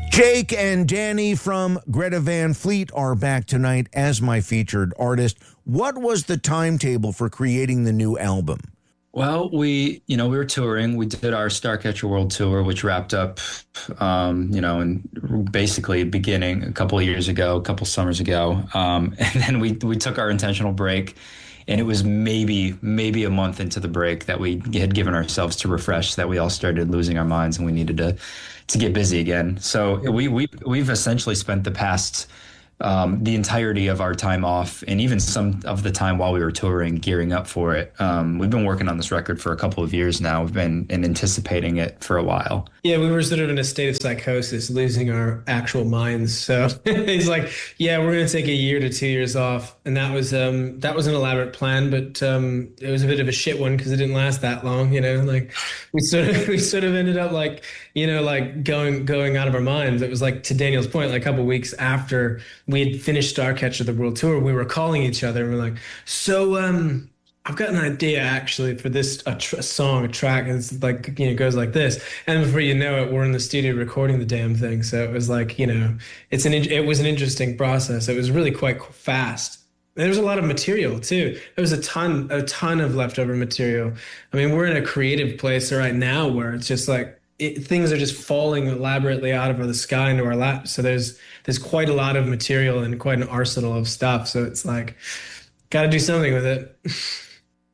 Jake and Danny from Greta Van Fleet are back tonight as my featured artist. What was the timetable for creating the new album? Well, we were touring. We did our Starcatcher World Tour, which wrapped up, and basically beginning a couple of years ago, a couple summers ago. And then we took our intentional break, and it was maybe a month into the break that we had given ourselves to refresh, that we all started losing our minds and we needed to get busy again. So we've essentially spent the entirety of our time off, and even some of the time while we were touring, gearing up for it. We've been working on this record for a couple of years now. We've been anticipating it for a while. Yeah, we were sort of in a state of psychosis, losing our actual minds. So it's like, yeah, we're going to take a year to 2 years off, and that was an elaborate plan, but it was a bit of a shit one because it didn't last that long. Like we sort of ended up like going out of our minds. It was like, to Daniel's point, like a couple of weeks after we had finished Starcatcher the World Tour, we were calling each other and we're like, so I've got an idea actually for this a track, and it's like, goes like this, and before you know it, we're in the studio recording the damn thing. So it was like, it was an interesting process. It was really quite fast. There was a lot of material too. There was a ton of leftover material. I mean, we're in a creative place right now where it's just like things are just falling elaborately out of the sky into our laps. So there's quite a lot of material and quite an arsenal of stuff. So it's like, got to do something with it.